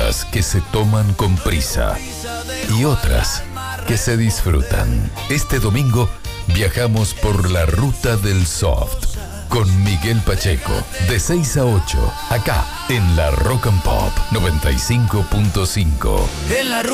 rutas que se toman con prisa y otras que se disfrutan. Este domingo viajamos por la ruta del soft con Miguel Pacheco, de 6 a 8, acá en la Rock and Pop 95.5.